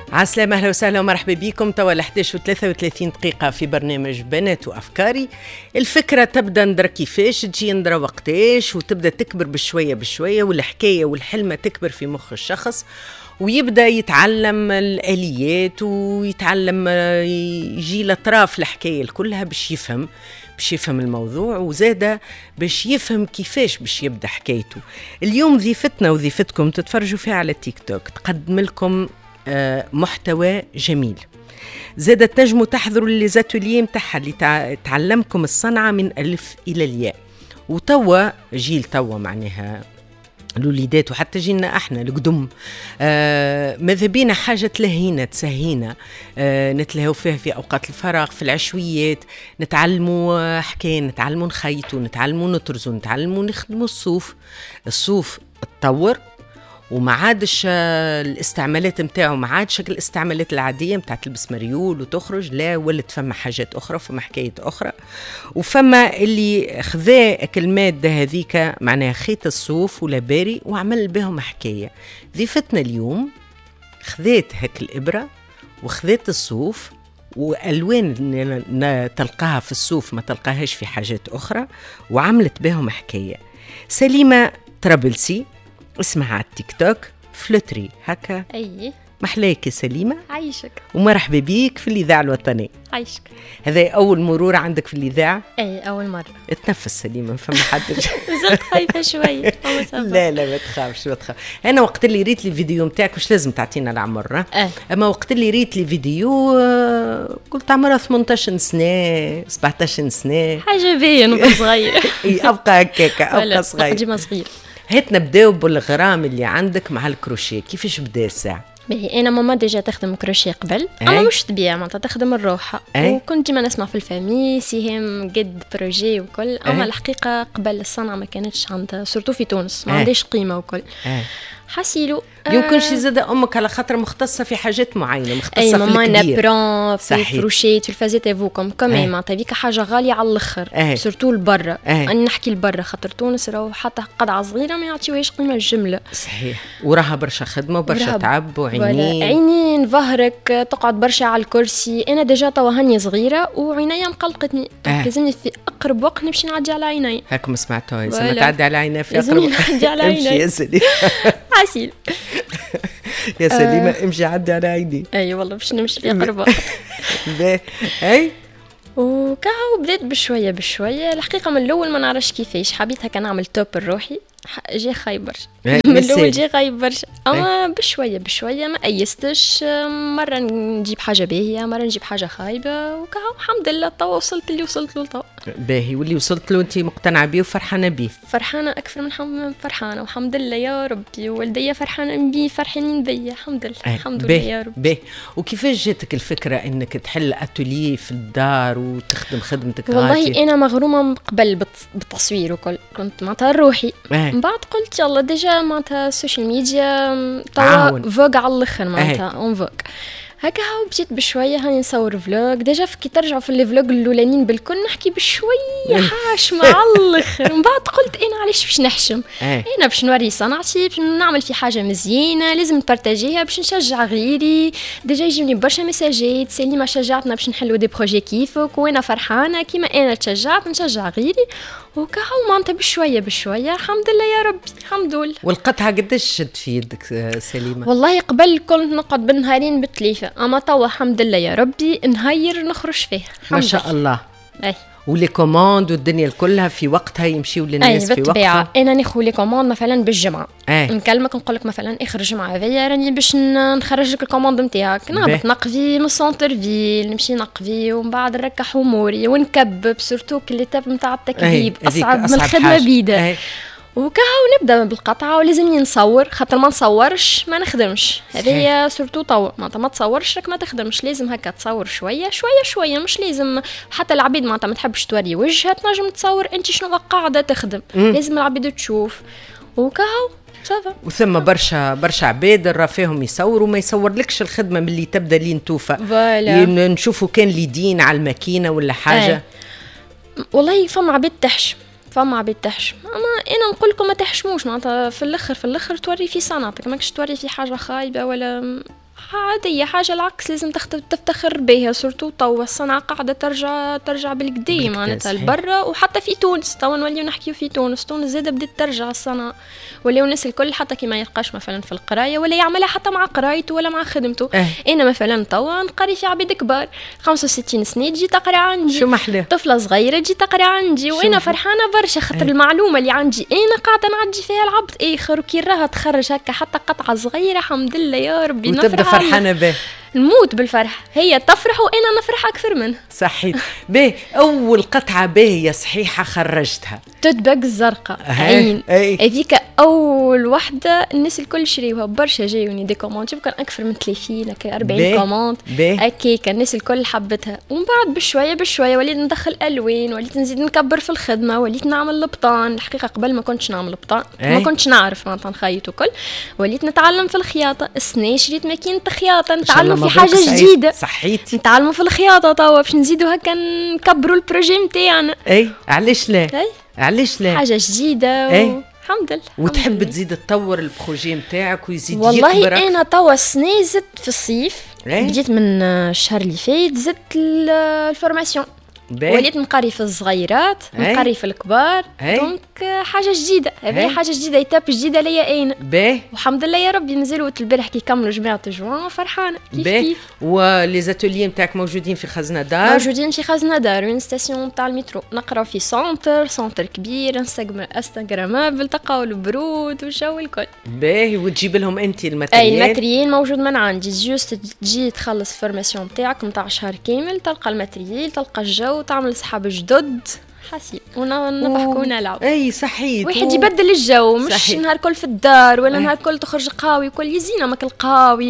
عسلامة، أهلا وسهلا ومرحبا بكم. توا 11:33 دقيقة في برنامج بنات وأفكاري. الفكرة تبدأ ندرى كيفاش تجي، ندرى وقتاش، وتبدأ تكبر بشوية بشوية، والحكاية والحلمة تكبر في مخ الشخص، ويبدأ يتعلم الآليات ويتعلم يجي لأطراف الحكاية كلها باش يفهم الموضوع، وزادة باش يفهم كيفاش باش يبدأ حكايته. اليوم ضيفتنا وضيفتكم تتفرجوا فيها على تيك توك تقدم لكم محتوى جميل. زادة تنجموا تحضروا ليزاتوليي متاعها اللي تعلمكم الصنعة من ألف إلى الياء. وتوا جيل توا معناها الوليدات وحتى جيلنا احنا القدم ماذا بينا حاجة تلهينا تسهينا، نتلهوا فيها في أوقات الفراغ، في العشويات، نتعلموا حكاية، نتعلموا نخيطوا، نتعلموا نطرزوا، نتعلموا نخدموا الصوف اتطور وما عادش الاستعمالات متاعه، ما عادش الاستعمالات العادية متاع تلبس مريول وتخرج، لا ولت فما حاجات أخرى، فما حكاية أخرى، وفما اللي خذا المادة هذيك معناها خيط الصوف ولا باري وعمل بهم حكاية. ضيفتنا اليوم خذات هك الإبرة وخذات الصوف وألوان تلقاها في الصوف ما تلقاهاش في حاجات أخرى، وعملت بهم حكاية. سليمة طرابلسي اسمها على التيك توك فلوتري هكا. أي محلاك يا سليمة، عايشك، ومرحبا بيك في الإذاعة الوطنية. عايشك. هذا أول مرور عندك في الإذاعة؟ أي أول مرة. اتنفس سليمة، فما حد زلت خايفة شوية. لا ما تخافش ما تخاف. أنا وقت اللي ريت لي فيديو متاعك مش لازم تعطينا العمر، أما وقت اللي ريت لي فيديو قلت عمرها 18 سنة 17 سنة، حاجة باين صغير. أبقى هكاك، أبقى صغير، ديما صغير. هات نبداو بالغرام اللي عندك مع الكروشيه، كيفاش بدا الساعة؟ باهي، انا ماما ديجا تخدم كروشيه قبل، اما مش تبيع معناتها تخدم الروحه، وكنت ديما نسمع في الفامي سيهم قد بروجي وكل، اما الحقيقه قبل الصنعه ما كانتش عندها، سورتو في تونس ما عندهاش قيمه وكل. حسيلو يمكن شي زاد امك على خاطر مختصه في حاجات معينه، مختصه في الكبير. اي ماما نابرون في فروشيت في الفازيت افوكم كمان معناتها بيك حاجه غاليه على الاخر، سورتو لبرا. انا نحكي لبرا خاطر تونس راهو حتى قطعه صغيره ما يعطيوهاش قيمه الجمله. صحيح، وراها برشا خدمه وبرشا تعب عينين ظهرك تقعد برشا على الكرسي. انا ديجا توا هاني صغيره وعينيا مقلقتني، لازمني في اقرب وقت نمشي نعدي على عيني. هاك ما سمعتوها، لازم تعدي على عيني في اقرب وقت. نعدي على عيني. امشي يا سليمة. عسيل يا سليمة امشي عدي على عيني. اي والله باش نمشي في اقرب وقت. اي وكاو بديت بشويه بشويه. الحقيقه من الاول ما نعرفش كيفاش حبيت هكا نعمل توب الروحي، جي خايب برشا. من الاول جي خايب برشا، اما بشويه بشويه ما ايستش. مره نجيب حاجه باهيه، مره نجيب حاجه خايبه، وكاو الحمد لله توا وصلت اللي وصلت له توا. باهي، واللي وصلت له انت مقتنعه بيه وفرحانه بيه؟ فرحانه اكثر من فرحانه، والحمد لله يا ربي. ووالديا فرحانه بيه، فرحانين بيا، الحمد لله. الحمد لله يا ربي. باهي. وكيفاش جاتك الفكره انك تحل اتوليه في الدار وتخدم خدمتك؟ والله انا مغرومه قبل بالتصوير وكل، كنت معناتها روحي. من بعد قلت يلا ديجا معناتها السوشيال ميديا توا فوق على الاخر معناتها اون فوق هكا. هاو بديت بشويه هاني نصور فلوج. ديجا كي ترجعوا في الفلوج الاولانيين بالكل نحكي بشويه حاشمه على الاخر. من بعد قلت انا علاش باش نحشم، انا باش نوري صنعتي، باش نعمل في حاجه مزيانه لازم نبارطاجيها باش نشجع غيري. ديجا يجيني برشا مساجات، سليمه شجعتنا باش نحلوا دي بروجي كيفك، وانا فرحانه كيما انا تشجعت نشجع غيري. وكاو معناتها بشويه بشويه الحمد لله يا ربي، الحمد لله. والقطعه قداش شد في يدك سليمه؟ والله قبل كنت نقعد بالنهارين بالتليفه، اما توا الحمد لله يا ربي نهير نخرج فيه ما شاء الله. اي ولي كوموند والدنيا كلها في وقتها يمشيوا للناس في وقتها. انا ناخذ لي كوموند مثلا بالجمعه، نكلمك نقول لك مثلا اخر جمعه هذيا راني باش نخرج لك الكوموند نتاعك، نهبط نقضي من السنتر فيل، نمشي نقضي ومن بعد نركح اموري ونكبب. سورتو كليتاب نتاع التكبيب اصعب من الخدمه بيدا. وكاو نبدا بالقطعه ولازمني نصور، خاطر ما نصورش ما نخدمش. هذه سورتو طور معناتها ما تصورش راك ما تخدمش، لازم هكا تصور شويه شويه شويه. مش لازم حتى العبيد معناتها ما تحبش توري وجهها تنجم تصور انت شنو قاعده تخدم. لازم العبيد تشوف. وكاو صافا. وثم برشا عباد رافيهم يصوروا ما يصور لكش الخدمه من اللي تبدا لين توفى. نشوفوا كان لي دين على الماكينه ولا حاجه. والله فما عباد تحشم، فما عباد تحشم، اما انا نقول لكم ما تحشموش معناتها في الاخر توري في صنعتك، ماكش توري في حاجه خايبه ولا عادية، حاجة العكس لازم تفتخر بها، سورتو توا الصنعة قاعدة ترجع بالقديم معناتها لبرا، وحتى في تونس توا نوليو نحكيو في تونس زاد بدات ترجع الصنعة، ولاو الناس الكل حتى كي ما يلقاش مثلا في القراية ولا يعملها حتى مع قرايته ولا مع خدمته. انا مثلا توا نقري في عباد كبار 65 سنة تجي تقرا عندي، شو محلاه طفلة صغيرة تجي تقرا عندي، وانا فرحانة برشا خاطر المعلومة اللي عندي انا قاعدة نعدي فيها العبد اخر، وكي راها تخرج هكا حتى قطعة صغيرة الحمد لله يا ربي وتبدا فرحانة به، نموت بالفرح، هي تفرح وانا نفرح اكثر منها. صحيح. به اول قطعه باهيه صحيحه خرجتها تدبق الزرقاء عين هذيك اول وحده، الناس الكل شريوها برشا، جاوني دي كوموند كان اكثر من 30 هكا 40 كوموند هكاك، الناس الكل حبتها. ومن بعد بشويه وليت ندخل الوان، وليت نزيد نكبر في الخدمه، وليت نعمل لبطان. الحقيقه قبل ما كنتش نعمل لبطان، ما كنتش نعرف معناتها نخيط وكل، وليت نتعلم في الخياطه. السنه شريت ماكينه خياطه، نتعلم في حاجه جديده، صحيتي نتعلموا في الخياطه توا باش نزيدوا هكا نكبروا البروجي نتاعنا. علاش لا علاش لا، حاجه جديده الحمد لله. وتحب تزيد تطور البروجي نتاعك ويزيد والله يكبر؟ انا توا السنه زدت في الصيف، بديت من الشهر اللي فات زدت الفورماسيون، وليت نقري في الصغيرات نقري في الكبار، دونك حاجه جديده، هذه حاجه جديده، ايتاب جديده ليا انا والحمد لله يا ربي. مازالوا البارح كي كملوا جماعه جوان فرحانه كيف. ولي زاتوليي نتاعك موجودين في خزنه دار؟ موجودين في خزنه دار، من ستاسيون تاع المترو، نقراو في سونتر كبير انستغرامابل، تلقاو البرود والجو الكل. باهي وتجيب لهم انت الماتريال؟ اي الماتريال موجود من عندي، جوست تجي تخلص الفورماسيون تاعك نتاع شهر كامل، تلقى الماتريال، تلقى الجو، تعمل صحاب جدد حسيب ونضحكوا ونلعب. اي صحيح، واحد يبدل الجو، مش صحيح. نهار كل في الدار ولا نهار كل تخرج قاوي وكل يزينا ماك القاوي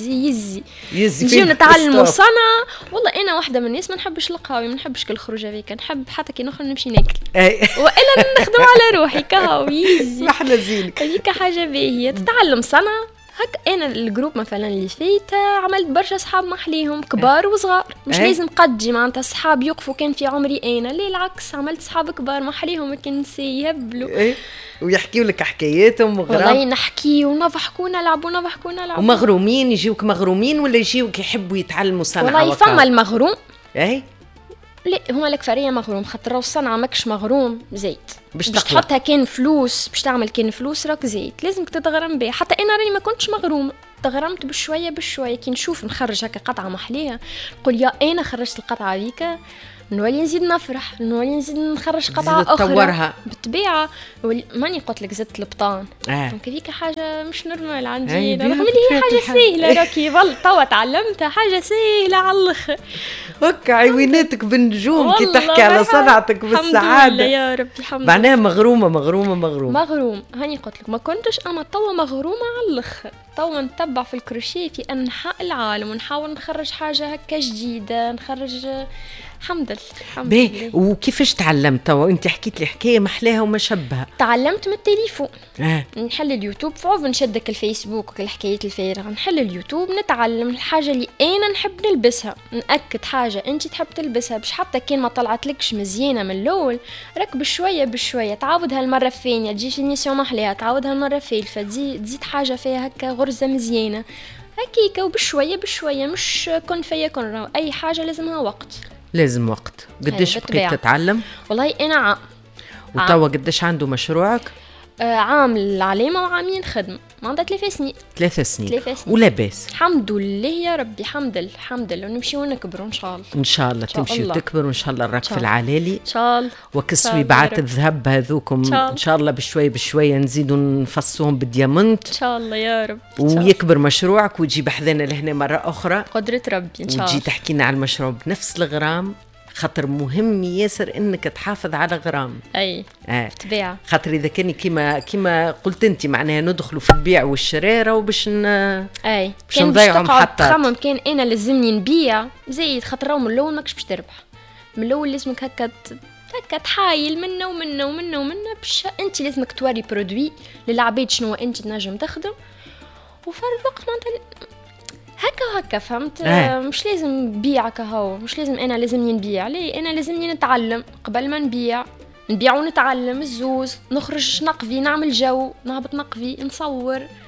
يزي نجيو نتعلموا صنعة. والله انا واحده من الناس ما نحبش القاوي، ما نحبش كل خروجه هذيك، نحب حتى كي نخرج نمشي ناكل والا نخدم على روحي كهو يزي محلى زينك. هذيك حاجه باهيه تتعلم صنعة. هك انا الجروب مثلا اللي فات عملت برشا صحاب محليهم كبار وصغار، مش لازم قدي معناتها صحاب يقفوا كان في عمري انا، ليه العكس عملت صحاب كبار محليهم كان يهبلوا ويحكيوا لك حكاياتهم وغرام. والله نحكي ونضحكوا ونلعبوا ومغرومين يجيوك مغرومين ولا يجيوك يحبوا يتعلموا صنعة؟ والله فما المغروم لا هما الأكثرية مغروم، خاطر الصنعة ماكش مغروم زيت باش تحطها كان فلوس، باش تعمل كان فلوس راك زيت لازمك تتغرم بها. حتى انا راني ما كنتش مغرومه، تغرمت بشويه كي نشوف نخرج هكا قطعه محليها نقول يا انا خرجت القطعه هذيك، نولي نزيد نفرح، نولي نزيد نخرج قطعه اخرى تطورها بالطبيعه. ماني قلت لك زدت البطان دونك هذيك حاجه مش نورمال عندي، رغم اللي هي حاجه سهله راكي والله توا تعلمتها حاجه سهله على الاخر. هكا عيوناتك بالنجوم كي تحكي على صنعتك بالسعاده. الحمد لله يا ربي الحمد لله. معناها مغروم هاني قلت لك ما كنتش انا توا مغرومه على الاخر، توا نتبع في الكروشيه في انحاء العالم ونحاول نخرج حاجه هكا جديده، نخرج الحمد لله. وكيفاش تعلمت توا؟ انت حكيت لي حكايه محلاها وما شبهها. تعلمت من التليفون نحل اليوتيوب فوق نشدك الفيسبوك والحكايات الفارغه، نحل اليوتيوب نتعلم الحاجه اللي انا نحب نلبسها، ناكد حاجه انت تحب تلبسها باش حتى كان ما طلعتلكش مزيانه من الاول راك بشويه تعاودها المره الثانيه، تجي فينيسيون محلاها تعاودها المره الثالثه، تزيد حاجه فيها هكا غرزه مزيانه هكيكا، وبشويه مش كن فيكون، اي حاجه لازمها وقت. لازم وقت. قديش بقيت تتعلم؟ والله انا عام. وتوا قديش عنده مشروعك؟ عام العلامه وعامين خدمه، معناتها 3 سنين. 3 سنين ولاباس الحمد لله يا ربي الحمد لله ونمشيو ونكبروا ان شاء الله تمشي وتكبر وان شاء الله الراك في العلالي ان شاء الله، وكسوي بعات الذهب هذوكم ان شاء الله بشويه نزيدوا نفصوهم بالديامنت ان شاء الله يا رب، ويكبر مشروعك وتجي بحذنا لهنا مره اخرى قدرة ربي ان شاء الله، وتجي تحكي لنا على المشروع بنفس الغرام، خاطر مهم ياسر انك تحافظ على غرام. طبيعة، خاطر اذا كان كيما قلت انت معناها ندخلوا في البيع والشراء وباش باش نضيعوا محطات. خمم كان انا لازمني نبيع زيد، خاطر من الاول ماكش باش تربح، من الاول لازمك هكا تحايل منه باش انت لازمك توري برودوي للعباد شنو انت تنجم تخدم، وفي الوقت معناتها هكا فهمت. مش لازم بيع كهو، مش لازم انا لازمني نبيع، ليه انا لازمني نتعلم قبل ما نبيع ونتعلم الزوز، نخرج نقفي، نعمل جو، نهبط نقفي، نصور،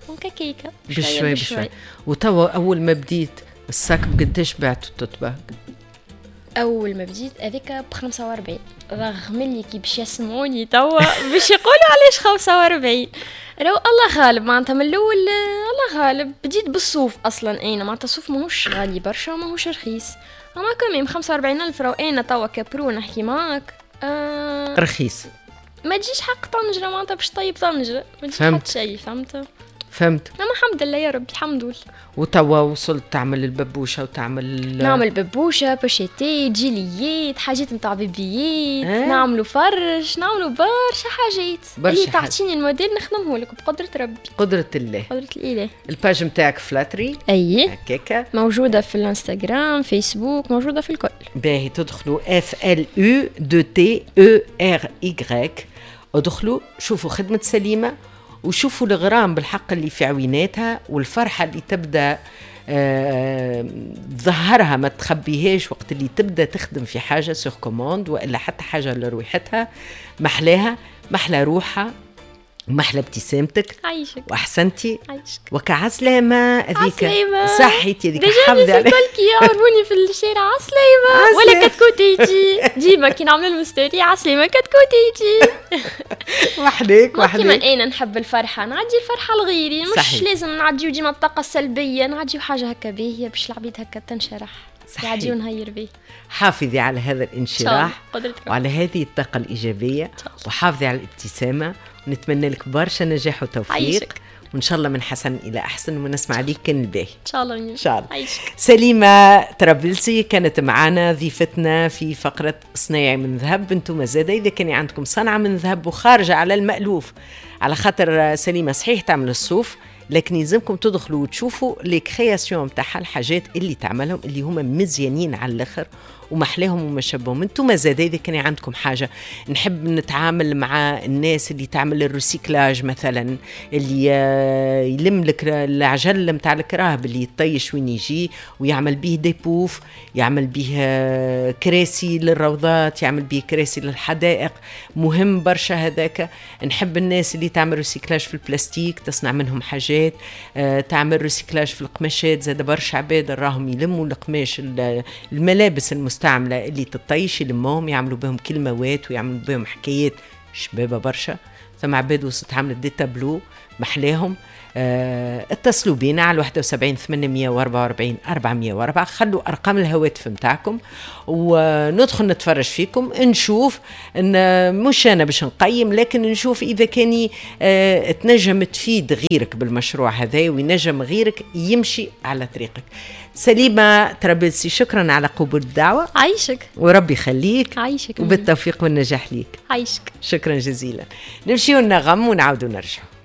دونك كيكه بشوي. وتوا اول ما بديت الساك بقداش بعتوا تطبق؟ اول ما بديت هذيك ب 45 رغم اللي كي باش يسمعوني توا باش يقولوا علاش 45 راهو الله غالب معناتها من الاول الله غالب بديت بالصوف اصلا انا معناتها الصوف ماهوش غالي برشا ماهوش رخيص اما كمان 45,000 راهو انا توا كبرو نحكي معاك رخيص ما تجيش حق طنجره معناتها باش طيب طنجره ما تجيش حتى شيء فهمت اما الحمد لله يا ربي الحمد لله. وتوا وصلت تعمل الببوشه وتعمل نعمل ببوشه بوشيتي جيليات حاجات نتاع بيبيات نعملوا فرش نعملوا برشا حاجات اللي تعطيني الموديل نخدمه لك بقدره ربي قدره الاله. الباج نتاعك فلاتري اي هكاكا موجوده في الانستغرام فيسبوك موجوده في الكل. باهي تدخلوا FLUDTERY ادخلوا شوفوا خدمه سليمه وشوفوا الغرام بالحق اللي في عويناتها والفرحة اللي تبدأ تظهرها ما تخبيهاش وقت اللي تبدأ تخدم في حاجة سور كوموند وإلا حتى حاجة لرويحتها محلاها محلى روحها محلى ابتسامتك عايشك واحسنتي عايشك وكعسلامة هذيك صحيتي هذيك حافظي عليها الكل كي يعرفوني في الشارع عسلامة ولا كتكوتيتي ديما كي نعمل المستوري عسلامة كتكوتيتي وحدك كيما انا نحب الفرحة نعدي الفرحة لغيري مش صحيح. لازم نعديو ديما الطاقة السلبية نعديو حاجة هكا باهية باش العبيد هكا تنشرح يعديو نهير بيه. حافظي على هذا الانشراح وعلى هذه الطاقة الإيجابية وحافظي على الابتسامة ونتمنى لك برشا نجاح وتوفيق وإن شاء الله من حسن إلى أحسن ونسمع عليك كان الباهي إن شاء الله. إن شاء الله. سليمة طرابلسي كانت معنا ضيفتنا في فقرة صنايعي من ذهب. انتم زادا إذا كان عندكم صنعة من ذهب وخارجة على المألوف على خاطر سليمة صحيح تعمل الصوف لكن يلزمكم تدخلوا وتشوفوا لي كرياسيون تاعها الحاجات اللي تعملهم اللي هما مزيانين على الاخر ومحلاهم ومشبهم. انتم زادا اذا كان عندكم حاجه نحب نتعامل مع الناس اللي تعمل الريسيكلاج مثلا اللي يلم لك العجل نتاع الكراهب اللي يطيش وين يجي ويعمل به ديبوف يعمل به كراسي للروضات يعمل به كراسي للحدائق مهم برشا هذاك. نحب الناس اللي تعمل ريسيكلاج في البلاستيك تصنع منهم حاجات تعمل ريسيكلاج في القماشات زاد برشا عباد راهم يلموا القماش الملابس المستعملة اللي تطيش يلموهم يعملوا بهم كلمات ويعملوا بهم حكايات شبابة برشا. ثم عباد وسط عملت دي تابلو محلاهم. اتصلوا بينا على 71 844 404 خلوا أرقام الهواتف متاعكم وندخل نتفرج فيكم نشوف إن مش أنا باش نقيم لكن نشوف إذا كان تنجم تفيد غيرك بالمشروع هذا وينجم غيرك يمشي على طريقك. سليمة طرابلسي شكرا على قبول الدعوة. عايشك وربي يخليك. عايشك وبالتوفيق والنجاح ليك. عايشك شكرا جزيلا. نمشي ونغم ونعود ونرجع.